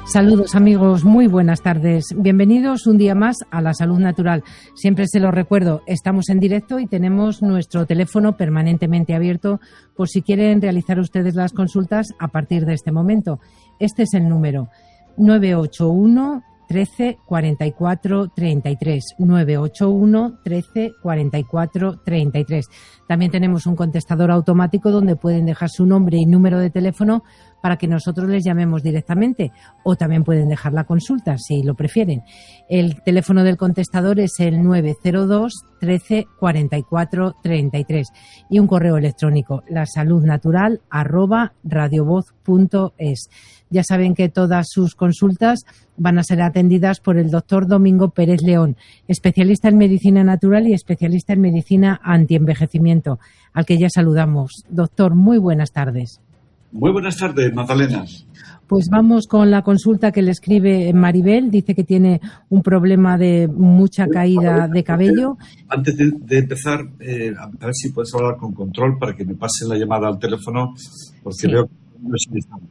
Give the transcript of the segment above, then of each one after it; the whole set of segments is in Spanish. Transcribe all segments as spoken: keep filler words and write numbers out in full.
Saludos amigos, muy buenas tardes. Bienvenidos un día más a La Salud Natural. Siempre se lo recuerdo, estamos en directo y tenemos nuestro teléfono permanentemente abierto por si quieren realizar ustedes las consultas a partir de este momento. Este es el número nueve ocho uno, trece, cuarenta y cuatro, treinta y tres, nueve ocho uno, trece, cuarenta y cuatro, treinta y tres. También tenemos un contestador automático donde pueden dejar su nombre y número de teléfono para que nosotros les llamemos directamente, o también pueden dejar la consulta si lo prefieren. El teléfono del contestador es el nueve cero dos, trece, cuarenta y cuatro, treinta y tres y un correo electrónico lasaludnatural arroba radiovoz punto es. Ya saben que todas sus consultas van a ser atendidas por el doctor Domingo Pérez León, especialista en medicina natural y especialista en medicina antienvejecimiento, al que ya saludamos. Doctor, muy buenas tardes. Muy buenas tardes, Magdalena. Pues vamos con la consulta que le escribe Maribel. Dice que tiene un problema de mucha caída de cabello. Antes de, de empezar, eh, a ver si puedes hablar con control para que me pase la llamada al teléfono, porque sí. Veo que no es necesario.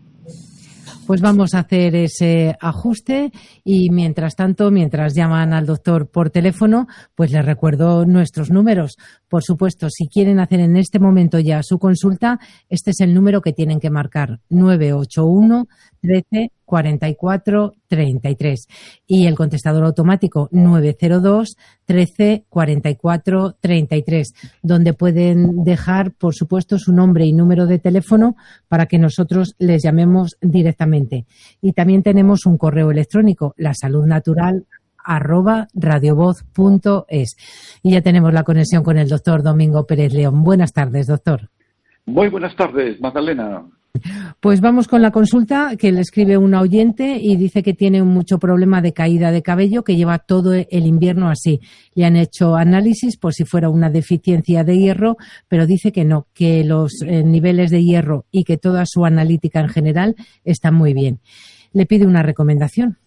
Pues vamos a hacer ese ajuste y mientras tanto, mientras llaman al doctor por teléfono, pues les recuerdo nuestros números. Por supuesto, si quieren hacer en este momento ya su consulta, este es el número que tienen que marcar, nueve ocho uno, trece, cuarenta y cuatro, treinta y tres. Y el contestador automático nueve cero dos, trece, cuarenta y cuatro, treinta y tres, donde pueden dejar, por supuesto, su nombre y número de teléfono para que nosotros les llamemos directamente. Y también tenemos un correo electrónico, lasaludnatural arroba radiovoz punto es. Y ya tenemos la conexión con el doctor Domingo Pérez León. Buenas tardes, doctor. Muy buenas tardes, Magdalena. Pues vamos con la consulta que le escribe una oyente y dice que tiene mucho problema de caída de cabello, que lleva todo el invierno así. Le han hecho análisis por si fuera una deficiencia de hierro, pero dice que no, que los eh, niveles de hierro y que toda su analítica en general están muy bien. Le pide una recomendación.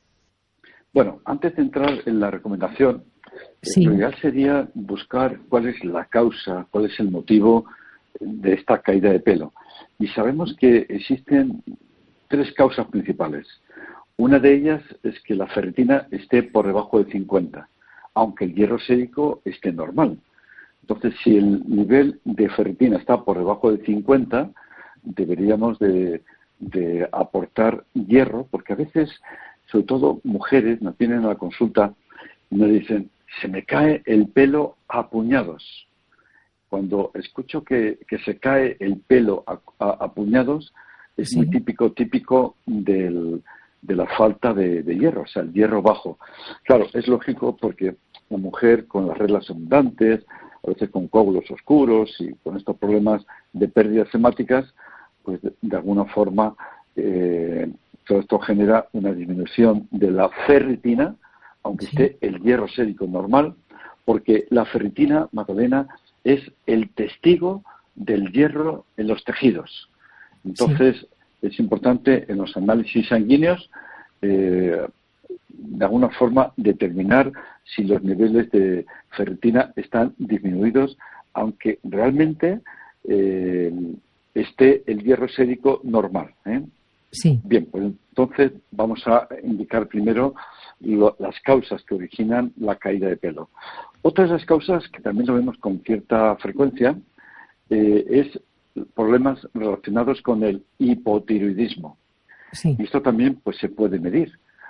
Bueno, antes de entrar en la recomendación, sí. Lo ideal sería buscar cuál es la causa, cuál es el motivo de esta caída de pelo. Y sabemos que existen tres causas principales. Una de ellas es que la ferritina esté por debajo de cincuenta, aunque el hierro sérico esté normal. Entonces, si el nivel de ferritina está por debajo de cincuenta, deberíamos de, de aportar hierro, porque a veces, sobre todo mujeres, nos vienen a la consulta y nos dicen, se me cae el pelo a puñados. Cuando escucho que, que se cae el pelo a, a, a puñados, es sí. muy típico, típico del, de la falta de, de hierro, o sea, el hierro bajo. Claro, es lógico porque la mujer con las reglas abundantes, a veces con coágulos oscuros y con estos problemas de pérdidas hemáticas, pues de, de alguna forma eh, todo esto genera una disminución de la ferritina, aunque sí. esté el hierro sérico normal, porque la ferritina, Magdalena, es el testigo del hierro en los tejidos. Entonces, sí. es importante en los análisis sanguíneos, eh, de alguna forma, determinar si los niveles de ferritina están disminuidos, aunque realmente eh, esté el hierro sérico normal, ¿eh? Sí. Bien, pues entonces vamos a indicar primero lo, las causas que originan la caída de pelo. Otra de las causas que también lo vemos con cierta frecuencia eh, es problemas relacionados con el hipotiroidismo. Sí. Y esto también pues se puede medir.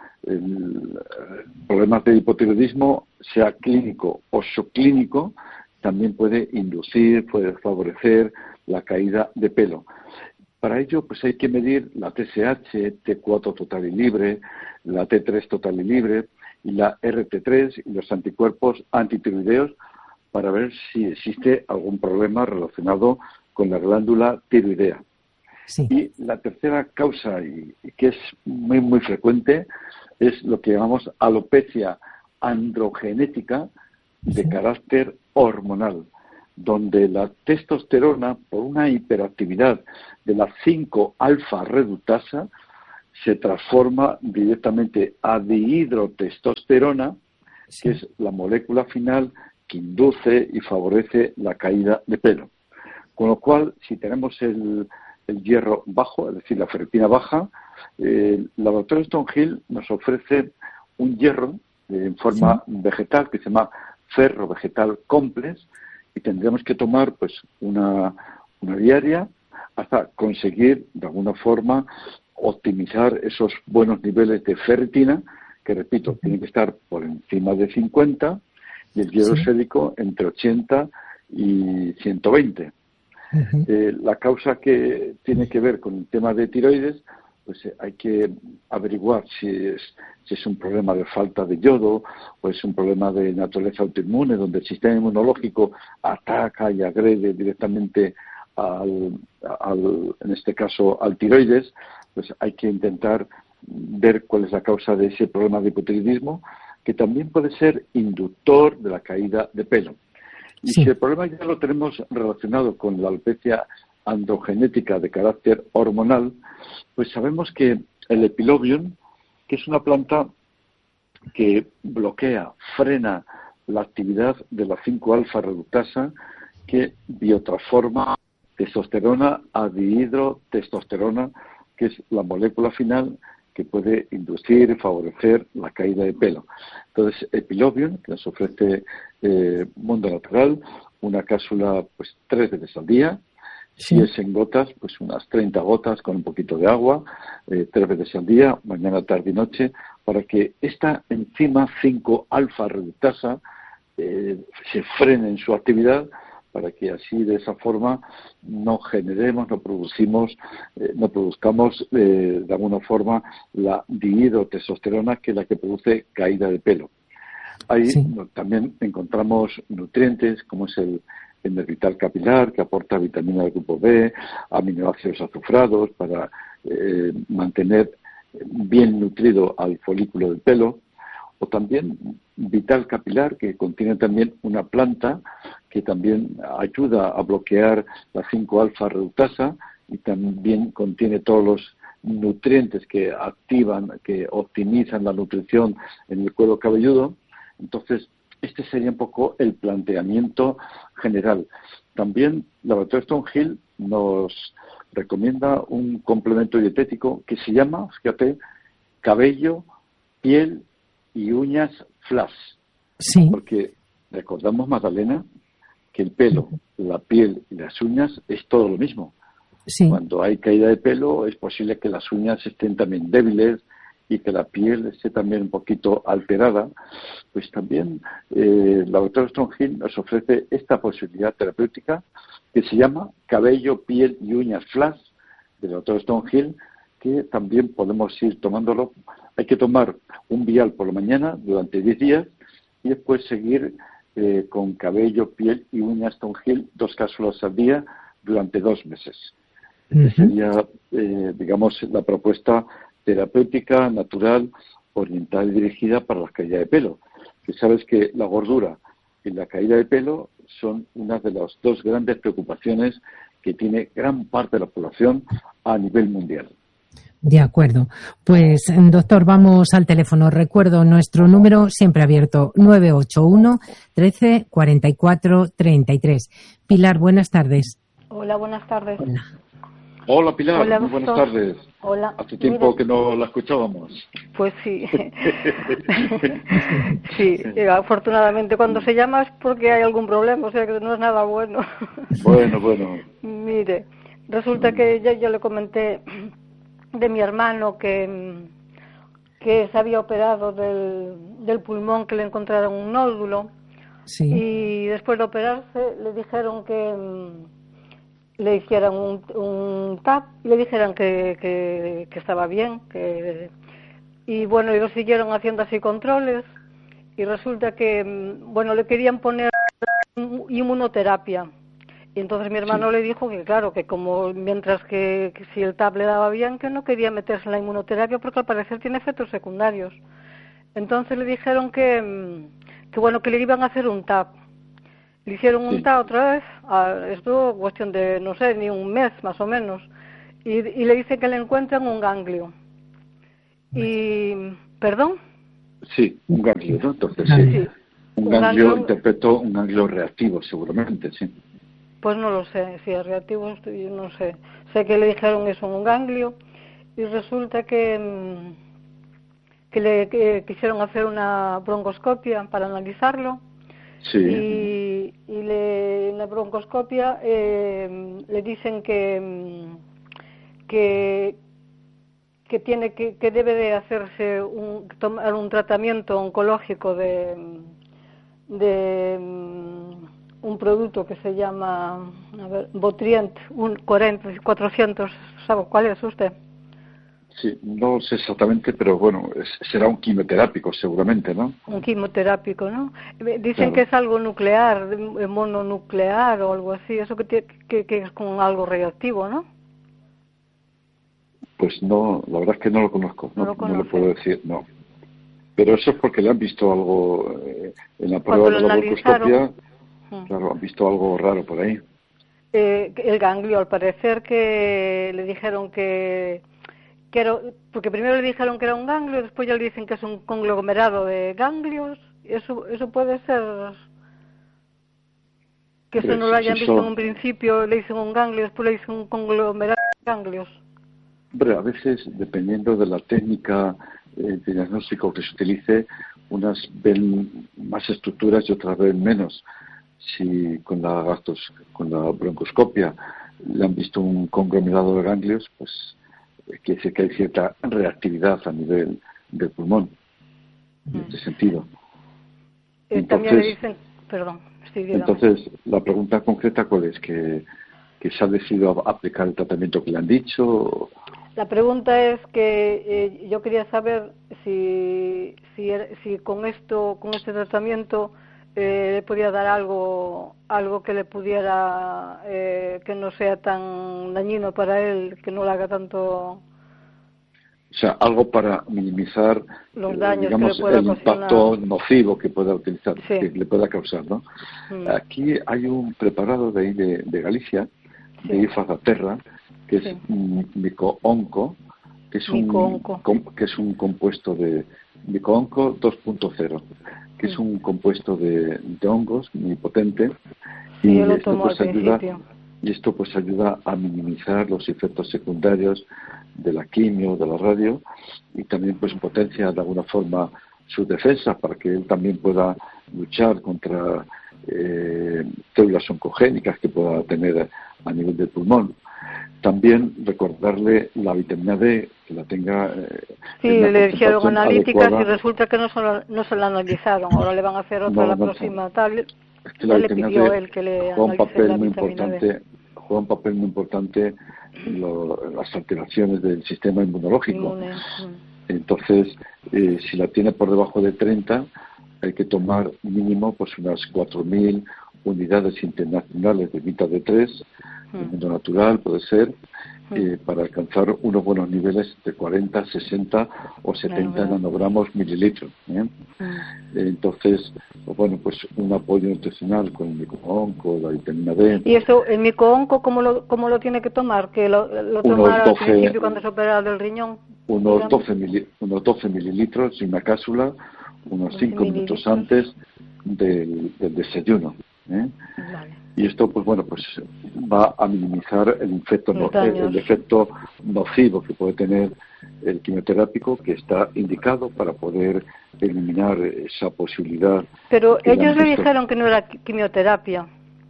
El, problemas de hipotiroidismo, sea clínico o subclínico, también puede inducir, puede favorecer la caída de pelo. Para ello, pues hay que medir la T S H, T cuatro total y libre, la T tres total y libre y la R T tres y los anticuerpos antitiroideos para ver si existe algún problema relacionado con la glándula tiroidea. Sí. Y la tercera causa, y, y que es muy muy frecuente, es lo que llamamos alopecia androgenética de sí. carácter hormonal, donde la testosterona, por una hiperactividad de la cinco alfa redutasa, se transforma directamente a dihidrotestosterona, sí. que es la molécula final que induce y favorece la caída de pelo. Con lo cual, si tenemos el, el hierro bajo, es decir, la ferritina baja, Eh, el laboratorio Stonehill nos ofrece un hierro eh, en forma sí. vegetal que se llama ferro vegetal complex y tendríamos que tomar pues una, una diaria hasta conseguir de alguna forma optimizar esos buenos niveles de ferritina, que repito, uh-huh. tienen que estar por encima de cincuenta y el hierro sí. férico entre ochenta y ciento veinte. Uh-huh. Eh, la causa que tiene que ver con el tema de tiroides, pues eh, hay que averiguar si es, si es un problema de falta de yodo o es un problema de naturaleza autoinmune, donde el sistema inmunológico ataca y agrede directamente al, al, en este caso al tiroides. Pues hay que intentar ver cuál es la causa de ese problema de hipotiroidismo, que también puede ser inductor de la caída de pelo. Y sí. si el problema ya lo tenemos relacionado con la alopecia androgenética de carácter hormonal, pues sabemos que el epilobium, que es una planta que bloquea, frena la actividad de la cinco alfa reductasa, que biotransforma testosterona a dihidrotestosterona, que es la molécula final que puede inducir y favorecer la caída de pelo. Entonces, Epilobium, que nos ofrece eh, Mundo Natural, una cápsula pues tres veces al día. Sí. Si es en gotas, pues unas treinta gotas con un poquito de agua, eh, tres veces al día, mañana, tarde y noche, para que esta enzima cinco alfa reductasa eh, se frene en su actividad, para que así de esa forma no generemos, no producimos, eh, no produzcamos eh, de alguna forma la dihidrotestosterona, que es la que produce caída de pelo. Ahí sí. no, también encontramos nutrientes como es el Enervital capilar, que aporta vitamina del grupo B, aminoácidos azufrados para eh, mantener bien nutrido al folículo del pelo, o también Vital capilar, que contiene también una planta que también ayuda a bloquear la cinco alfa reductasa y también contiene todos los nutrientes que activan, que optimizan la nutrición en el cuero cabelludo. Entonces, este sería un poco el planteamiento general. También Laboratorio Stonehill nos recomienda un complemento dietético que se llama, fíjate, cabello, piel y uñas flash. Sí. Porque recordamos, Magdalena, que el pelo, la piel y las uñas es todo lo mismo. Sí. Cuando hay caída de pelo es posible que las uñas estén también débiles y que la piel esté también un poquito alterada. Pues también eh, el Laboratorio Stonehill nos ofrece esta posibilidad terapéutica que se llama cabello, piel y uñas flash del Laboratorio Stonehill, que también podemos ir tomándolo. Hay que tomar un vial por la mañana durante diez días y después seguir eh, con cabello, piel y uñas Stonehill, dos cápsulas al día durante dos meses. Uh-huh. Esa sería, eh, digamos, la propuesta terapéutica, natural, orientada y dirigida para la caída de pelo. Que sabes que la gordura y la caída de pelo son una de las dos grandes preocupaciones que tiene gran parte de la población a nivel mundial. De acuerdo. Pues, doctor, vamos al teléfono. Recuerdo nuestro número siempre abierto, nueve ocho uno, trece, cuarenta y cuatro, treinta y tres. Pilar, buenas tardes. Hola, buenas tardes. Hola, Hola Pilar, Hola, muy buenas tardes. Hola. Hace tiempo Mira, que no la escuchábamos. Pues sí. Sí, afortunadamente cuando se llama es porque hay algún problema, o sea que no es nada bueno. Bueno, bueno. Mire, resulta que ya yo le comenté de mi hermano que, que se había operado del, del pulmón, que le encontraron un nódulo. Sí. Y después de operarse le dijeron que le hicieran un, un T A P y le dijeran que, que, que estaba bien, que y bueno, y lo siguieron haciendo así controles y resulta que, bueno, le querían poner inmunoterapia y entonces mi hermano sí. le dijo que claro, que como mientras que, que si el T A P le daba bien, que no quería meterse en la inmunoterapia porque al parecer tiene efectos secundarios. Entonces le dijeron que, que bueno, que le iban a hacer un T A P. Le hicieron un sí. T A P otra vez, a, estuvo cuestión de, no sé, ni un mes más o menos, y, y le dicen que le encuentran un ganglio. Y, ¿perdón? Sí, un ganglio, ¿no? Entonces sí, sí. Un, un ganglio, ganglio, interpretó un ganglio reactivo seguramente, sí. Pues no lo sé, si es reactivo, yo no sé. Sé que le dijeron eso, un ganglio, y resulta que, que le que quisieron hacer una broncoscopia para analizarlo. Sí. Y, y le, en la broncoscopia eh, le dicen que, que, que, tiene que, que debe de hacerse un, tomar un tratamiento oncológico de, de un producto que se llama a ver, Botrient, un cuarenta, cuatrocientos, ¿sabe cuál es usted? Sí, no sé exactamente, pero bueno, es, será un quimioterápico seguramente, ¿no? Un quimioterápico, ¿no? Dicen Claro. que es algo nuclear, mononuclear o algo así, eso que, tiene, que, que es con algo radioactivo, ¿no? Pues no, la verdad es que no lo conozco, no, No lo no le puedo decir, no. Pero eso es porque le han visto algo eh, en la prueba de la broncoscopia, claro, han visto algo raro por ahí. Eh, el ganglio, al parecer que le dijeron que... que era, porque primero le dijeron que era un ganglio, después ya le dicen que es un conglomerado de ganglios. Eso eso puede ser que eso no lo hayan visto en un principio, le dicen un ganglio, después le dicen un conglomerado de ganglios. Hombre, a veces, dependiendo de la técnica eh, de diagnóstico que se utilice, unas ven más estructuras y otras ven menos. Si con la gastos, con la broncoscopia le han visto un conglomerado de ganglios, pues quiere decir que hay cierta reactividad a nivel del pulmón, en este sentido. Eh, entonces, también le dicen, perdón, sí, entonces, la pregunta concreta, ¿cuál es? ¿Que, que se ha decidido aplicar el tratamiento que le han dicho? La pregunta es que eh, yo quería saber si, si, si con esto, con este tratamiento eh, le podía dar algo, algo que le pudiera, eh, que no sea tan dañino para él, que no le haga tanto. O sea, algo para minimizar los daños, eh, digamos, que le pueda el impacto nocivo que pueda utilizar, sí. que le pueda causar, ¿no? Mm. Aquí hay un preparado de ahí de, de Galicia, sí. de Ifazaterra, que sí. es micoonco, que es un com, que es un compuesto de micoonco dos punto cero, que sí. es un compuesto de, de hongos muy potente, sí, y yo lo esto tomo pues al ayuda principio. y esto pues ayuda a minimizar los efectos secundarios de la quimio, de la radio, y también pues potencia de alguna forma sus defensas para que él también pueda luchar contra eh, células oncogénicas que pueda tener a nivel del pulmón. También recordarle la vitamina D, que la tenga. Eh, sí, le hicieron analíticas adecuada. Y resulta que no se, lo, no se la analizaron. Ahora le van a hacer otra no, la no, próxima tal. Es que la le pidió D él que le juega un papel la muy vitamina importante, D. juega un papel muy importante en lo, las alteraciones del sistema inmunológico. Inmune. Entonces, eh, si la tiene por debajo de treinta, hay que tomar mínimo pues unas cuatro mil unidades internacionales de Vita D tres, mm. de mundo natural puede ser, mm. eh, para alcanzar unos buenos niveles de cuarenta, sesenta o setenta bueno, nanogramos mililitros. ¿eh? Mm. Entonces, pues, bueno, pues un apoyo nutricional con el micoonco, la vitamina D. ¿Y eso, el micoonco, cómo lo, cómo lo tiene que tomar? ¿Que lo, lo tomara al principio cuando se opera del riñón? Unos doce, mili, unos doce mililitros y una cápsula, unos cinco minutos antes del, del desayuno. ¿eh? Vale. Y esto, pues bueno, pues va a minimizar el efecto, no, el, el efecto nocivo que puede tener el quimioterápico, que está indicado para poder eliminar esa posibilidad. Pero ellos le dijeron que no era quimioterapia.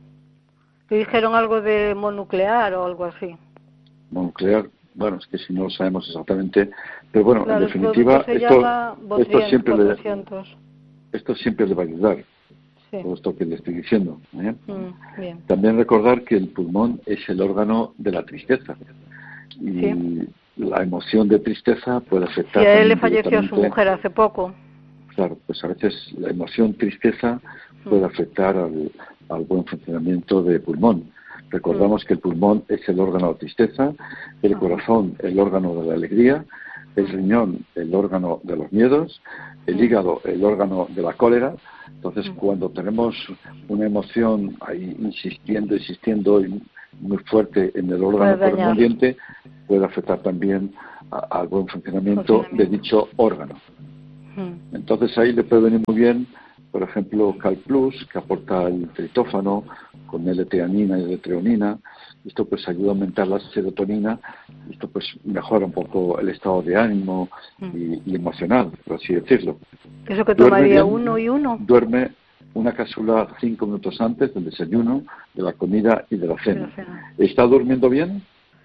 Le dijeron algo de mononuclear o algo así. Mononuclear. Bueno, es que si no lo sabemos exactamente, pero bueno, claro, en definitiva, esto, Botrient, esto, siempre le, cuatrocientos. esto siempre le va a ayudar, sí. todo esto que le estoy diciendo. ¿eh? Mm, bien. También recordar que el pulmón es el órgano de la tristeza, y sí. la emoción de tristeza puede afectar... Sí, a él le falleció su mujer hace poco. Claro, pues a veces la emoción tristeza mm. puede afectar al, al buen funcionamiento del pulmón. Recordamos que el pulmón es el órgano de la tristeza, el corazón el órgano de la alegría, el riñón el órgano de los miedos, el hígado el órgano de la cólera. Entonces, cuando tenemos una emoción ahí insistiendo, insistiendo y muy fuerte en el órgano correspondiente, puede afectar también a, al buen funcionamiento, funcionamiento de dicho órgano. Entonces, ahí le puede venir muy bien por ejemplo, Cal Plus, que aporta el triptófano con L-teanina y L-treonina. Esto pues ayuda a aumentar la serotonina. Esto pues mejora un poco el estado de ánimo y, y emocional, por así decirlo. ¿Eso que tomaría uno y uno? Duerme una cápsula cinco minutos antes del desayuno, de la comida y de la cena. De la cena. ¿Está durmiendo bien?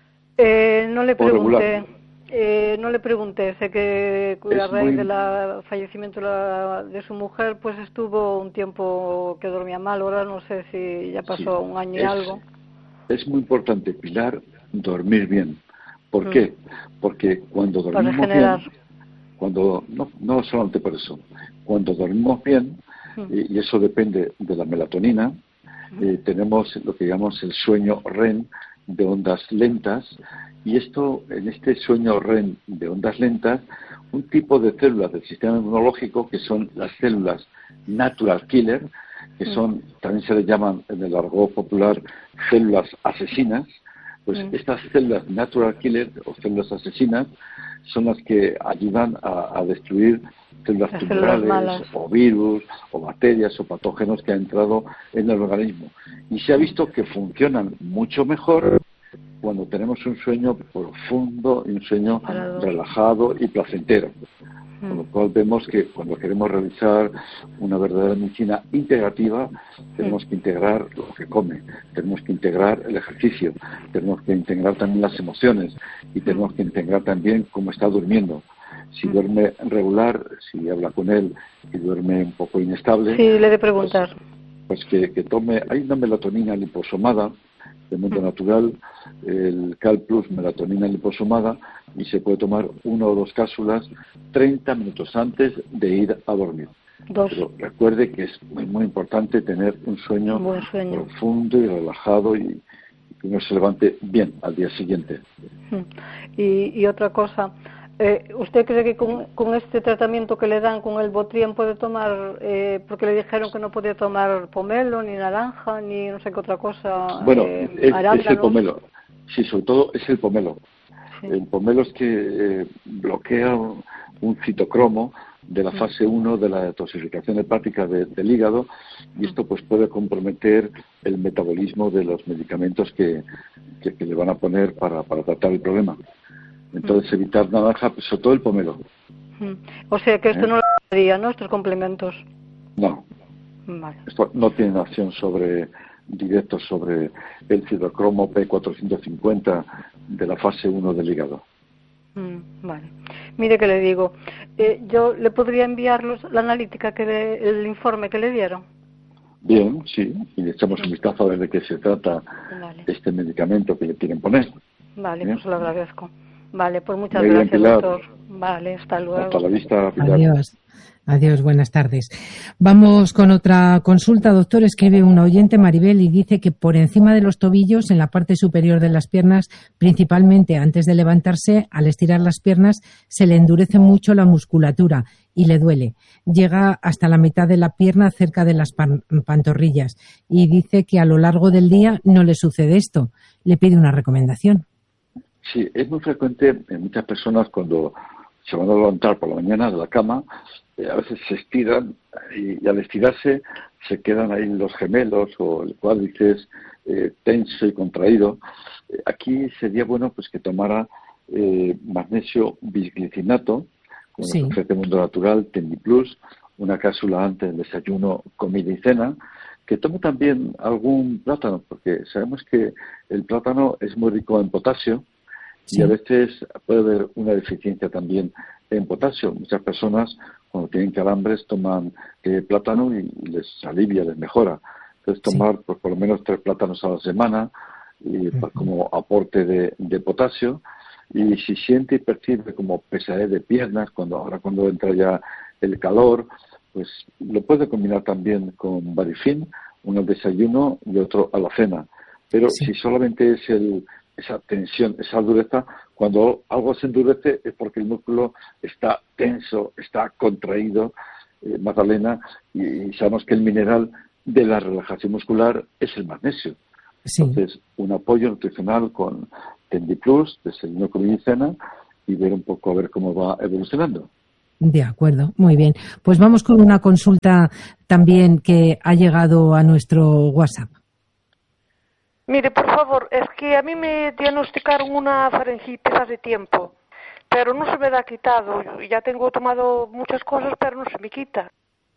Eh, no le pregunté. Eh, no le pregunté, sé que a raíz muy... del fallecimiento de, la, de su mujer, pues estuvo un tiempo que dormía mal, ahora no sé si ya pasó sí, un año y es, algo. Es muy importante, Pilar, dormir bien. ¿Por mm. qué? Porque cuando dormimos Para regenerar. bien, cuando, no, no solamente por eso, cuando dormimos bien, mm. y, y eso depende de la melatonina, mm. eh, tenemos lo que llamamos el sueño R E M de ondas lentas, y esto, en este sueño R E M de ondas lentas, un tipo de células del sistema inmunológico que son las células natural killer, que son, también se les llaman en el argot popular células asesinas, pues mm. estas células natural killer o células asesinas son las que ayudan a, a destruir células las tumorales o virus o bacterias o patógenos que han entrado en el organismo. Y se ha visto que funcionan mucho mejor cuando tenemos un sueño profundo y un sueño relajado y placentero. Con lo cual vemos que cuando queremos realizar una verdadera medicina integrativa, tenemos que integrar lo que come, tenemos que integrar el ejercicio, tenemos que integrar también las emociones y tenemos que integrar también cómo está durmiendo. Si duerme regular, si habla con él y duerme un poco inestable... Sí, le he de preguntar. Pues, pues que, que tome... Hay una melatonina liposomada de mundo natural, el Cal Plus melatonina liposomada, y se puede tomar una o dos cápsulas treinta minutos antes de ir a dormir. Dos. Pero recuerde que es muy, muy importante tener un sueño, un sueño profundo y relajado y, y que uno se levante bien al día siguiente. Y, y otra cosa, eh, ¿usted cree que con, con este tratamiento que le dan con el Botrien puede tomar, eh, porque le dijeron que no podía tomar pomelo, ni naranja, ni no sé qué otra cosa? Bueno, eh, es, es el pomelo. Sí, sobre todo es el pomelo. Sí. El pomelo es que eh, bloquea un, un citocromo de la fase uno de la detoxificación hepática de, del hígado, y esto pues puede comprometer el metabolismo de los medicamentos que, que, que le van a poner para, para tratar el problema. Entonces evitar naranja, pues sobre todo el pomelo. O sea que esto ¿Eh? no lo haría, ¿no? Estos complementos. No. Vale. Esto no tiene acción sobre directo sobre el citocromo P cuatrocientos cincuenta de la fase uno del hígado. Mm, vale. Mire que le digo, eh, yo le podría enviar los, la analítica, que le, el informe que le dieron. Bien, sí, y le echamos un vistazo a ver de qué se trata vale. este medicamento que le quieren poner. Vale, ¿bien? Pues lo agradezco. Vale, pues muchas Muy gracias, bien, Pilar. doctor. Vale, hasta luego. Hasta la vista, Pilar. Adiós. Adiós, buenas tardes. Vamos con otra consulta, doctor. Escribe una oyente, Maribel, y dice que por encima de los tobillos, en la parte superior de las piernas, principalmente antes de levantarse, al estirar las piernas, se le endurece mucho la musculatura y le duele. Llega hasta la mitad de la pierna, cerca de las pan- pantorrillas, y dice que a lo largo del día no le sucede esto. Le pide una recomendación. Sí, es muy frecuente en muchas personas cuando se van a levantar por la mañana de la cama, eh, a veces se estiran y, y al estirarse se quedan ahí los gemelos o el cuádriceps eh, tenso y contraído. Eh, aquí sería bueno pues que tomara eh, magnesio bisglicinato, como sí. nos ofrece Mundo Natural, Tendiplus, una cápsula antes del desayuno, comida y cena, que tome también algún plátano, porque sabemos que el plátano es muy rico en potasio, sí. y a veces puede haber una deficiencia también en potasio. Muchas personas cuando tienen calambres toman eh, plátano y les alivia, les mejora. Entonces tomar sí. pues, por lo menos tres plátanos a la semana y, uh-huh. pues, como aporte de, de potasio. Y si siente y percibe como pesadez de piernas, cuando ahora cuando entra ya el calor, pues lo puede combinar también con Barifin, uno al desayuno y otro a la cena. Pero sí. si solamente es el esa tensión, esa dureza, cuando algo se endurece es porque el músculo está tenso, está contraído, eh, Magdalena, y, y sabemos que el mineral de la relajación muscular es el magnesio. Sí. Entonces, un apoyo nutricional con Tendiplus, desayuno, comida y cena, y ver un poco a ver cómo va evolucionando. De acuerdo, muy bien. Pues vamos con una consulta también que ha llegado a nuestro WhatsApp. Mire, por favor, es que a mí me diagnosticaron una faringitis hace tiempo, pero no se me ha quitado. Ya tengo tomado muchas cosas, pero no se me quita.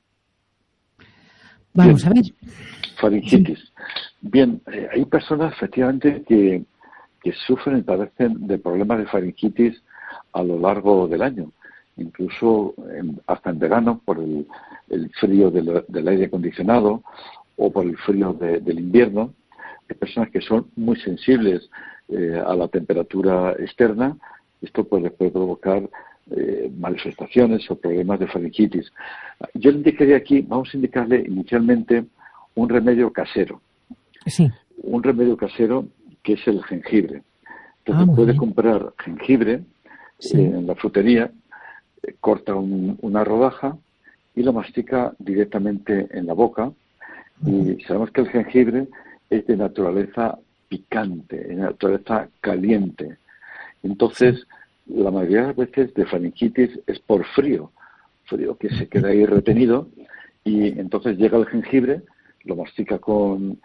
Vamos Bien. a ver. Faringitis. Sí. Bien, eh, hay personas efectivamente que, que sufren y padecen de problemas de faringitis a lo largo del año, incluso en, hasta en verano por el, el frío del, del aire acondicionado o por el frío de, del invierno. Hay personas que son muy sensibles eh, a la temperatura externa. Esto pues les puede provocar eh, manifestaciones o problemas de faringitis. Yo le indicaría aquí, vamos a indicarle inicialmente un remedio casero. Sí. Un remedio casero que es el jengibre. Entonces ah, puede bien. comprar jengibre sí. eh, en la frutería, eh, corta un, una rodaja y lo mastica directamente en la boca. Uh-huh. Y sabemos que el jengibre es de naturaleza picante, de naturaleza caliente. Entonces, sí. la mayoría de las veces de faringitis es por frío, frío que se queda ahí retenido, y entonces llega el jengibre, lo mastica con